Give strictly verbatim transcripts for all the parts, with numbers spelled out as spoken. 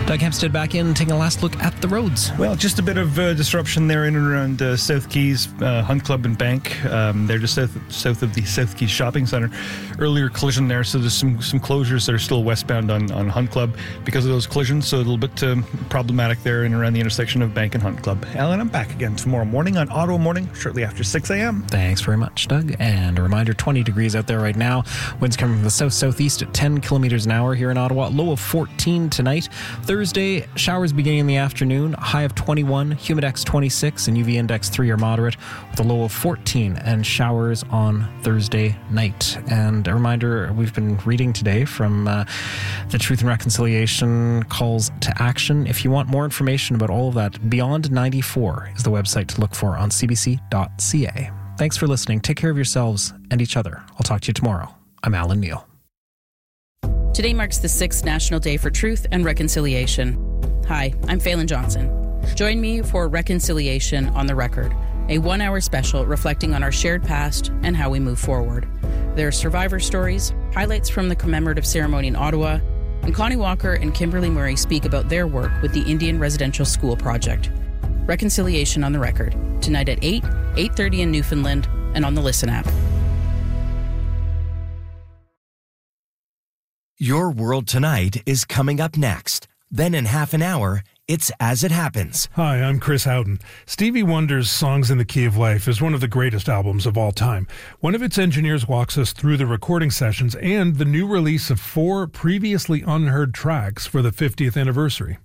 Doug Hempstead back in, taking a last look at the roads. Well, just a bit of uh, disruption there in and around uh, South Keys, uh, Hunt Club and Bank. Um, they're just south, south of the South Keys Shopping Centre. Earlier collision there, so there's some, some closures that are still westbound on, on Hunt Club because of those collisions, so a little bit um, problematic there in and around the intersection of Bank and Hunt Club. Alan, I'm back again tomorrow morning on Auto Morning, shortly after six a.m. Thanks very much, Doug. And a reminder, twenty degrees out there right now. Winds coming from the south-southeast at ten kilometers an hour here in Ottawa. Low of fourteen tonight. Thursday, showers beginning in the afternoon. High of twenty-one, Humidex twenty-six, and U V index three are moderate, with a low of fourteen and showers on Thursday night. And a reminder, we've been reading today from uh, the Truth and Reconciliation calls to action. If you want more information about all of that, Beyond ninety-four is the website to look for on c b c dot c a. Thanks for listening. Take care of yourselves and each other. I'll talk to you tomorrow. I'm Alan Neal. Today marks the sixth National Day for Truth and Reconciliation. Hi, I'm Phelan Johnson. Join me for Reconciliation on the Record, a one-hour special reflecting on our shared past and how we move forward. There are survivor stories, highlights from the commemorative ceremony in Ottawa, and Connie Walker and Kimberly Murray speak about their work with the Indian Residential School Project. Reconciliation on the Record, tonight at eight, eight thirty in Newfoundland, and on the Listen app. Your World Tonight is coming up next. Then in half an hour, it's As It Happens. Hi, I'm Chris Howden. Stevie Wonder's Songs in the Key of Life is one of the greatest albums of all time. One of its engineers walks us through the recording sessions and the new release of four previously unheard tracks for the fiftieth anniversary.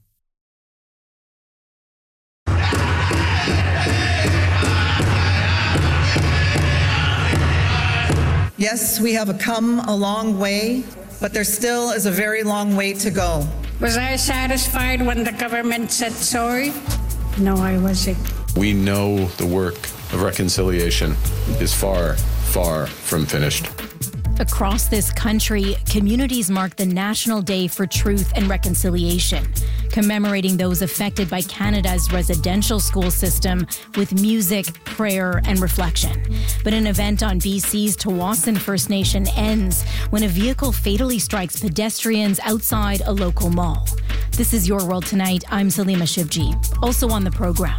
Yes, we have come a long way, but there still is a very long way to go. Was I satisfied when the government said sorry? No, I wasn't. We know the work of reconciliation is far, far from finished. Across this country, communities mark the National Day for Truth and Reconciliation, commemorating those affected by Canada's residential school system with music, prayer, and reflection. But an event on B C's Tawasin First Nation ends when a vehicle fatally strikes pedestrians outside a local mall. This is Your World Tonight. I'm Salima Shivji. Also on the program.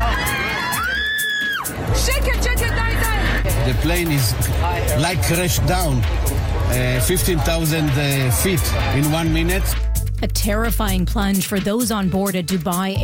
Shake it, shake it, The plane is like crashed down uh, fifteen thousand uh, feet in one minute. A terrifying plunge for those on board a Dubai